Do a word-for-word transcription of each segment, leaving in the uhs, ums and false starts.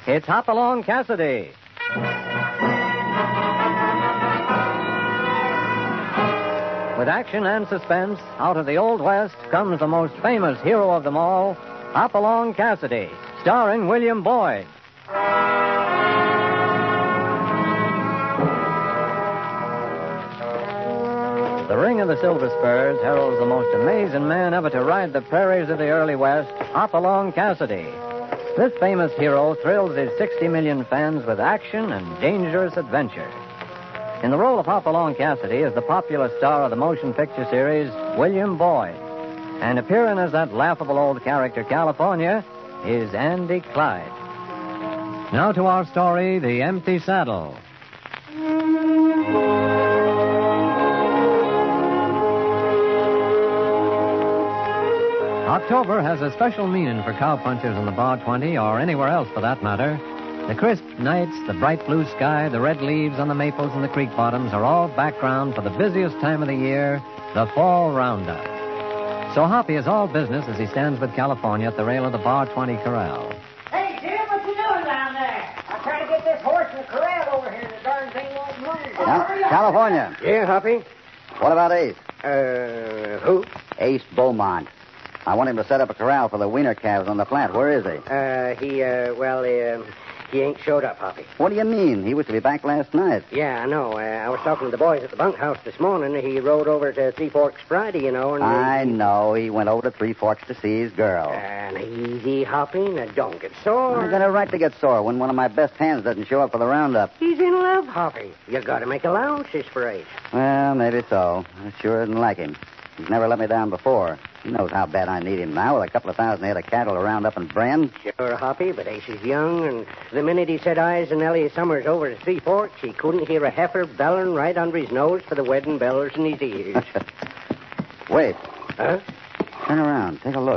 It's Hopalong Cassidy. With action and suspense, out of the Old West comes the most famous hero of them all, Hopalong Cassidy, starring William Boyd. The Ring of the Silver Spurs heralds the most amazing man ever to ride the prairies of the early West, Hopalong Cassidy. This famous hero thrills his sixty million fans with action and dangerous adventure. In the role of Hopalong Cassidy is the popular star of the motion picture series, William Boyd. And appearing as that laughable old character, California, is Andy Clyde. Now to our story, The Empty Saddle. October has a special meaning for cowpunchers in the Bar twenty, or anywhere else for that matter. The crisp nights, the bright blue sky, the red leaves on the maples and the creek bottoms are all background for the busiest time of the year, the fall roundup. So Hoppy is all business as he stands with California at the rail of the Bar twenty corral. Hey, Jim, what you doing down there? I'm trying to get this horse in the corral over here. The darn thing won't move. Now, California. Yeah, Hoppy? What about Ace? Uh, who? Ace Beaumont. I want him to set up a corral for the wiener calves on the flat. Where is he? Uh, he, uh, well, uh, he ain't showed up, Hoppy. What do you mean? He was to be back last night. Yeah, I know. Uh, I was talking to the boys at the bunkhouse this morning. He rode over to Three Forks Friday, you know, and... I he... know. He went over to Three Forks to see his girl. And easy, Hoppy. Now, don't get sore. I got a right to get sore when one of my best hands doesn't show up for the roundup. He's in love, Hoppy. You gotta make allowances for Ace. Well, maybe so. I sure didn't like him. He's never let me down before. He knows how bad I need him now with a couple of thousand head of cattle around up in Bren. Sure, Hoppy, but Ace is young, and the minute he set eyes on Ellie Summers over to Three Forks, he couldn't hear a heifer bellowing right under his nose for the wedding bells in his ears. Wait. Huh? Turn around. Take a look.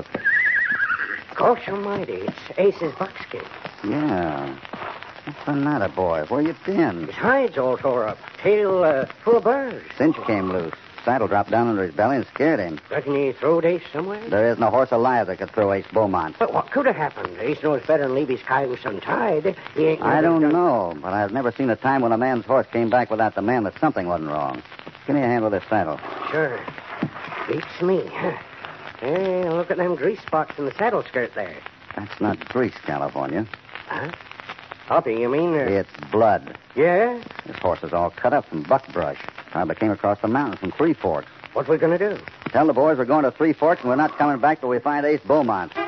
Gosh almighty, it's Ace's buckskin. Yeah. What's the matter, boy? Where you been? His hide's all tore up. Tail uh, full of burrs. Cinch came loose. Saddle dropped down under his belly and scared him. Reckon he throwed Ace somewhere? There isn't a horse alive that could throw Ace Beaumont. But what could have happened? Ace knows better than leave his cayuse untied. He ain't I don't done... know, but I've never seen a time when a man's horse came back without the man that something wasn't wrong. Give me a hand with this saddle. Sure. Beats me. Hey, look at them grease spots in the saddle skirt there. That's not grease, California. Huh? Hoppy, you mean... Uh... It's blood. Yeah? This horse is all cut up from buckbrush. Probably came across the mountains from Three Forks. What we gonna do? Tell the boys we're going to Three Forks and we're not coming back till we find Ace Beaumont.